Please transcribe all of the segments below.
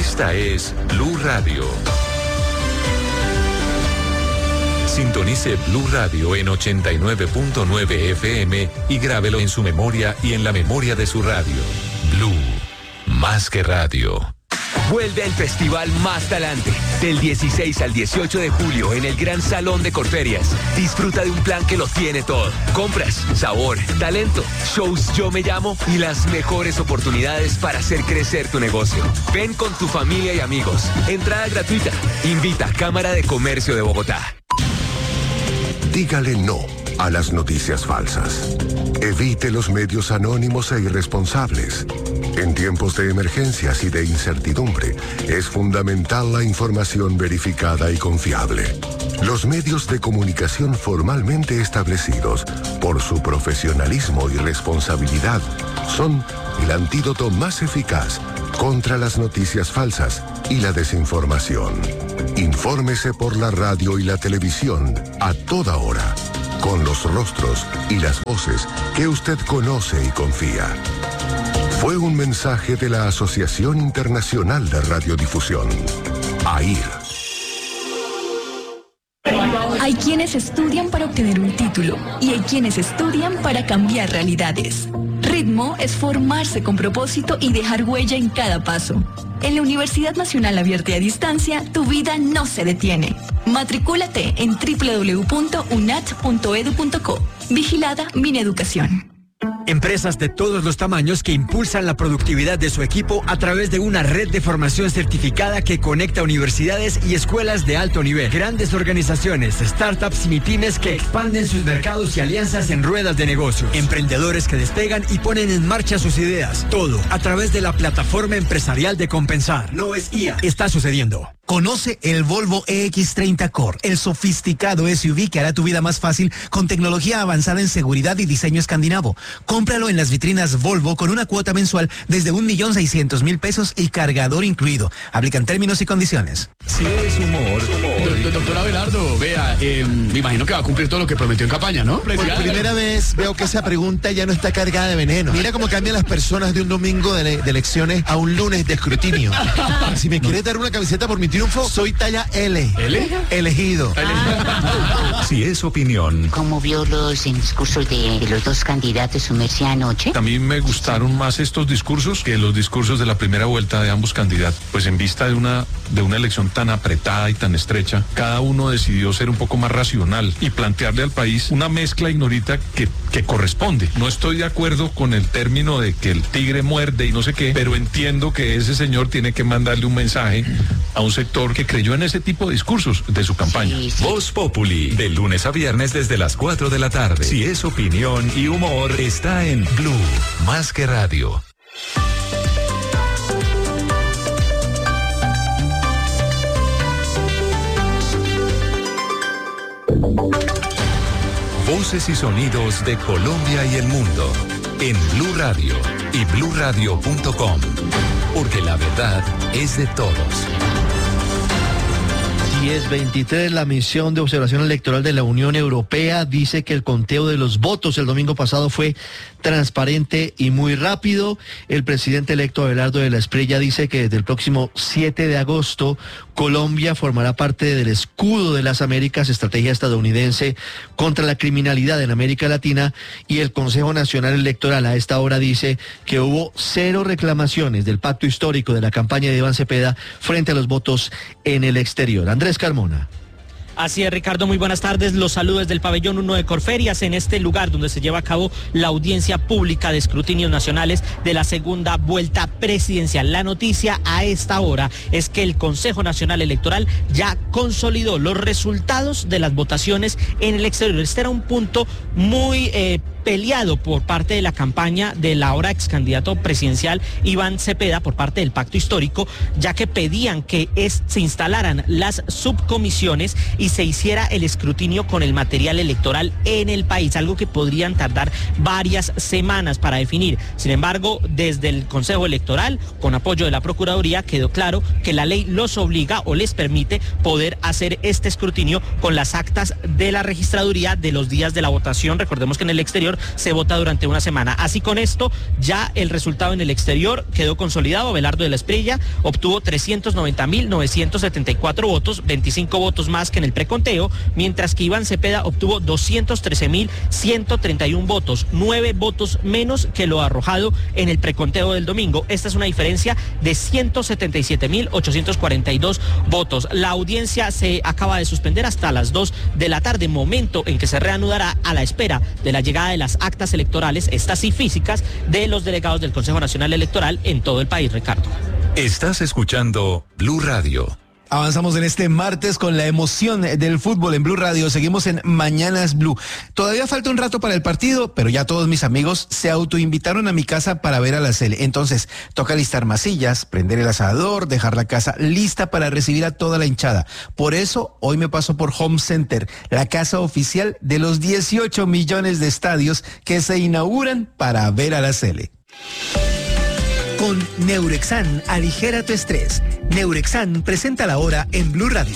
Esta es Blue Radio. Sintonice Blue Radio en 89.9 FM y grábelo en su memoria y en la memoria de su radio. Blue, más que radio. Vuelve el festival Más Talante, del 16 al 18 de julio en el Gran Salón de Corferias. Disfruta de un plan que lo tiene todo. Compras, sabor, talento, shows Yo Me Llamo y las mejores oportunidades para hacer crecer tu negocio. Ven con tu familia y amigos. Entrada gratuita. Invita Cámara de Comercio de Bogotá. Dígale no a las noticias falsas. Evite los medios anónimos e irresponsables. En tiempos de emergencias y de incertidumbre, es fundamental la información verificada y confiable. Los medios de comunicación formalmente establecidos por su profesionalismo y responsabilidad son el antídoto más eficaz contra las noticias falsas y la desinformación. Infórmese por la radio y la televisión a toda hora, con los rostros y las voces que usted conoce y confía. Fue un mensaje de la Asociación Internacional de Radiodifusión, AIR. Hay quienes estudian para obtener un título y hay quienes estudian para cambiar realidades. Ritmo es formarse con propósito y dejar huella en cada paso. En la Universidad Nacional Abierta y a Distancia, tu vida no se detiene. Matricúlate en www.unat.edu.co. Vigilada Mineducación. Empresas de todos los tamaños que impulsan la productividad de su equipo a través de una red de formación certificada que conecta universidades y escuelas de alto nivel. Grandes organizaciones, startups y MIPYMES que expanden sus mercados y alianzas en ruedas de negocios. Emprendedores que despegan y ponen en marcha sus ideas. Todo a través de la plataforma empresarial de Compensar. No es IA. Está sucediendo. Conoce el Volvo EX30 Core, el sofisticado SUV que hará tu vida más fácil con tecnología avanzada en seguridad y diseño escandinavo. Cómpralo en las vitrinas Volvo con una cuota mensual desde 1.600.000 pesos y cargador incluido. Aplican términos y condiciones. Si es humor. Doctor Abelardo, vea, me imagino que va a cumplir todo lo que prometió en campaña, ¿no? Por primera vez veo que esa pregunta ya no está cargada de veneno. Mira cómo cambian las personas de un domingo de elecciones a un lunes de escrutinio. Si me quieres dar una camiseta por mi triunfo, soy talla L. ¿L? Elegido. Si es opinión. ¿Cómo vio los discursos de los dos candidatos su merced anoche? A mí me gustaron más estos discursos que los discursos de la primera vuelta de ambos candidatos. Pues en vista de una elección tan apretada y tan estrecha, cada uno decidió ser un poco más racional y plantearle al país una mezcla ignorita que corresponde. No estoy de acuerdo con el término de que el tigre muerde y no sé qué, pero entiendo que ese señor tiene que mandarle un mensaje a un sector que creyó en ese tipo de discursos de su campaña. Sí, sí. Voz Populi, de lunes a viernes desde las 4 de la tarde. Si es opinión y humor, está en Blue, más que radio. Voces y sonidos de Colombia y el mundo en Blue Radio y bluradio.com, porque la verdad es de todos. 10:23, la misión de observación electoral de la Unión Europea dice que el conteo de los votos el domingo pasado fue transparente y muy rápido. El presidente electo Abelardo de la Espriella dice que desde el próximo 7 de agosto Colombia formará parte del escudo de las Américas, estrategia estadounidense contra la criminalidad en América Latina, y el Consejo Nacional Electoral a esta hora dice que hubo 0 reclamaciones del pacto histórico de la campaña de Iván Cepeda frente a los votos en el exterior. Andrés Carmona. Así es, Ricardo, muy buenas tardes. Los saludos desde el pabellón 1 de Corferias, en este lugar donde se lleva a cabo la audiencia pública de escrutinios nacionales de la segunda vuelta presidencial. La noticia a esta hora es que el Consejo Nacional Electoral ya consolidó los resultados de las votaciones en el exterior. Este era un punto muy peleado por parte de la campaña del ahora ex candidato presidencial Iván Cepeda por parte del pacto histórico, ya que pedían que se instalaran las subcomisiones y se hiciera el escrutinio con el material electoral en el país, algo que podrían tardar varias semanas para definir. Sin embargo, desde el Consejo Electoral, con apoyo de la Procuraduría, quedó claro que la ley los obliga o les permite poder hacer este escrutinio con las actas de la registraduría de los días de la votación. Recordemos que en el exterior interior se vota durante una semana. Así con esto, ya el resultado en el exterior quedó consolidado. Abelardo de la Espriella obtuvo 390.974 votos, 25 votos más que en el preconteo, mientras que Iván Cepeda obtuvo 213.131 votos, 9 votos menos que lo arrojado en el preconteo del domingo. Esta es una diferencia de 177.842 votos. La audiencia se acaba de suspender hasta las 2 de la tarde, momento en que se reanudará a la espera de la llegada de las actas electorales, estas sí físicas, de los delegados del Consejo Nacional Electoral en todo el país, Ricardo. Estás escuchando Blue Radio. Avanzamos en este martes con la emoción del fútbol en Blue Radio. Seguimos en Mañanas Blue. Todavía falta un rato para el partido, pero ya todos mis amigos se autoinvitaron a mi casa para ver a la Sele. Entonces, toca listar masillas, prender el asador, dejar la casa lista para recibir a toda la hinchada. Por eso, hoy me paso por Home Center, la casa oficial de los 18 millones de estadios que se inauguran para ver a la Sele. Con Neurexan, aligera tu estrés. Neurexan presenta la hora en Blue Radio.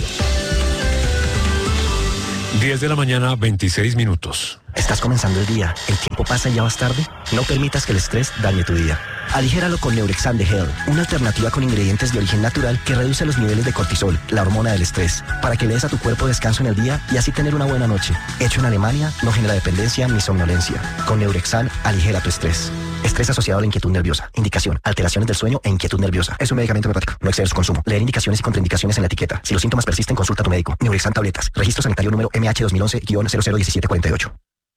10 de la mañana, 26 minutos. Estás comenzando el día, el tiempo pasa y ya vas tarde. No permitas que el estrés dañe tu día. Aligéralo con Neurexan de Hell, una alternativa con ingredientes de origen natural que reduce los niveles de cortisol, la hormona del estrés, para que le des a tu cuerpo descanso en el día y así tener una buena noche. Hecho en Alemania, no genera dependencia ni somnolencia. Con Neurexan, aligera tu estrés. Estrés asociado a la inquietud nerviosa. Indicación: alteraciones del sueño e inquietud nerviosa. Es un medicamento homeopático. No exceder su consumo. Leer indicaciones y contraindicaciones en la etiqueta. Si los síntomas persisten, consulta a tu médico. Neurexan tabletas. Registro sanitario número MH 2011-001748.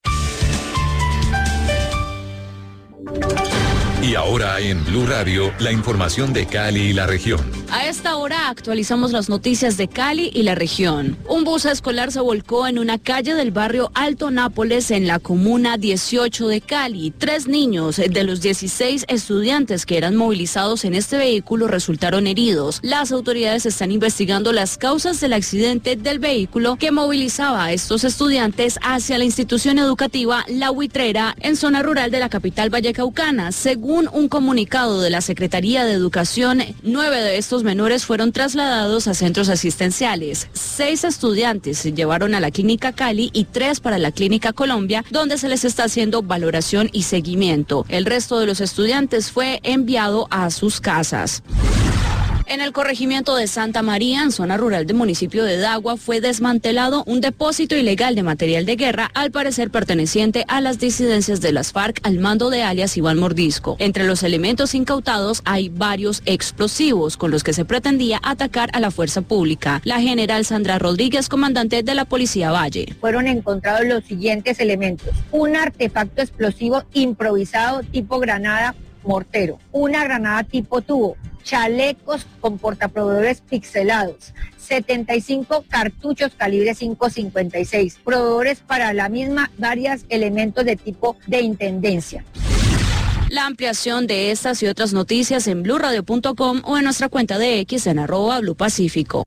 Y ahora en Blue Radio, la información de Cali y la región. A esta hora actualizamos las noticias de Cali y la región. Un bus escolar se volcó en una calle del barrio Alto Nápoles en la comuna 18 de Cali. 3 niños de los 16 estudiantes que eran movilizados en este vehículo resultaron heridos. Las autoridades están investigando las causas del accidente del vehículo que movilizaba a estos estudiantes hacia la institución educativa La Huitrera en zona rural de la capital vallecaucana. Según un comunicado de la Secretaría de Educación, 9 de estos menores fueron trasladados a centros asistenciales. 6 estudiantes se llevaron a la Clínica Cali y 3 para la Clínica Colombia, donde se les está haciendo valoración y seguimiento. El resto de los estudiantes fue enviado a sus casas. En el corregimiento de Santa María, en zona rural del municipio de Dagua, fue desmantelado un depósito ilegal de material de guerra, al parecer perteneciente a las disidencias de las FARC al mando de alias Iván Mordisco. Entre los elementos incautados hay varios explosivos con los que se pretendía atacar a la fuerza pública. La general Sandra Rodríguez, comandante de la Policía Valle. Fueron encontrados los siguientes elementos: un artefacto explosivo improvisado tipo granada mortero, una granada tipo tubo, chalecos con portaproveedores pixelados, 75 cartuchos calibre 5.56, proveedores para la misma, varios elementos de tipo de intendencia. La ampliación de estas y otras noticias en bluradio.com o en nuestra cuenta de X en @BluPacífico.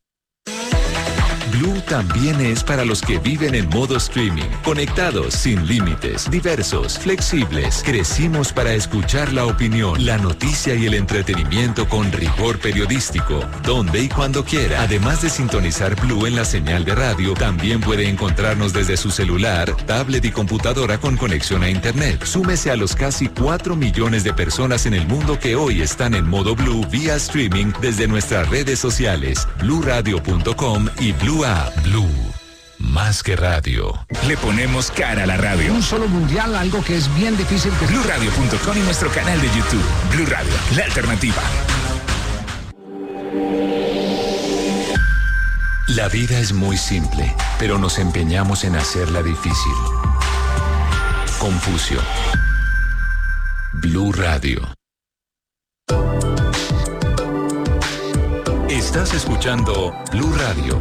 Blue también es para los que viven en modo streaming, conectados, sin límites, diversos, flexibles. Crecimos para escuchar la opinión, la noticia y el entretenimiento con rigor periodístico, donde y cuando quiera. Además de sintonizar Blue en la señal de radio, también puede encontrarnos desde su celular, tablet y computadora con conexión a internet. Súmese a los casi 4 millones de personas en el mundo que hoy están en modo Blue vía streaming desde nuestras redes sociales, bluradio.com y Blue App. Blue, más que radio. Le ponemos cara a la radio. Un solo mundial, algo que es bien difícil. BlueRadio.com y nuestro canal de YouTube. Blue Radio, la alternativa. La vida es muy simple, pero nos empeñamos en hacerla difícil. Confucio. Blue Radio. Estás escuchando Blue Radio.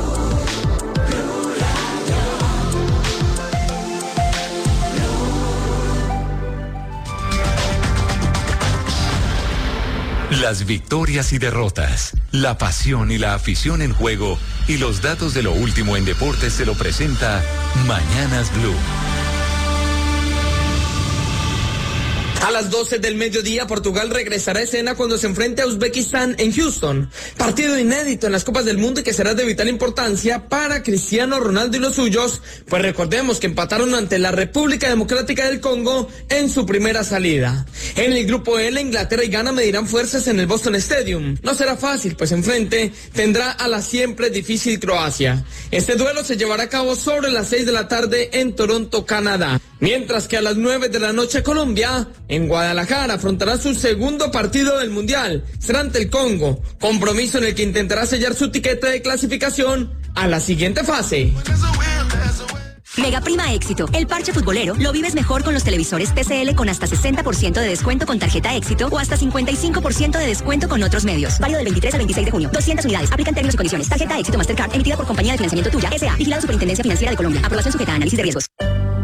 Las victorias y derrotas, la pasión y la afición en juego y los datos de lo último en deportes se lo presenta Mañanas Blue. A las 12 del mediodía, Portugal regresará a escena cuando se enfrente a Uzbekistán en Houston. Partido inédito en las Copas del Mundo y que será de vital importancia para Cristiano Ronaldo y los suyos, pues recordemos que empataron ante la República Democrática del Congo en su primera salida. En el grupo L, Inglaterra y Ghana medirán fuerzas en el Boston Stadium. No será fácil, pues enfrente tendrá a la siempre difícil Croacia. Este duelo se llevará a cabo sobre las 6 de la tarde en Toronto, Canadá. Mientras que a las 9 de la noche Colombia, en Guadalajara, afrontará su segundo partido del Mundial. Será ante el Congo, compromiso en el que intentará sellar su tiquete de clasificación a la siguiente fase. Mega Prima Éxito. El parche futbolero lo vives mejor con los televisores TCL con hasta 60% de descuento con tarjeta Éxito o hasta 55% de descuento con otros medios. Válido del 23 al 26 de junio. 200 unidades. Aplican términos y condiciones. Tarjeta Éxito Mastercard emitida por Compañía de Financiamiento Tuya, S.A. Vigilado Superintendencia Financiera de Colombia. Aprobación sujeta a análisis de riesgos.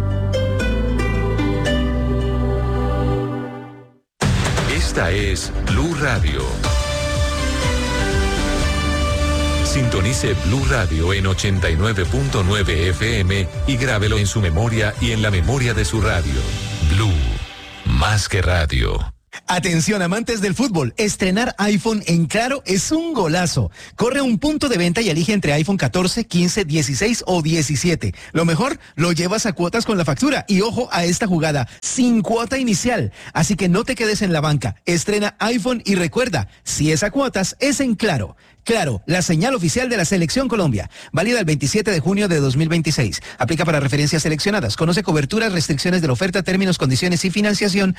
Esta es Blue Radio. Sintonice Blue Radio en 89.9 FM y grábelo en su memoria y en la memoria de su radio. Blue, más que radio. Atención amantes del fútbol, estrenar iPhone en Claro es un golazo. Corre a un punto de venta y elige entre iPhone 14, 15, 16 o 17. Lo mejor, lo llevas a cuotas con la factura. Y ojo a esta jugada, sin cuota inicial. Así que no te quedes en la banca. Estrena iPhone y recuerda, si es a cuotas, es en Claro. Claro, la señal oficial de la Selección Colombia. Válida el 27 de junio de 2026. Aplica para referencias seleccionadas. Conoce coberturas, restricciones de la oferta, términos, condiciones y financiación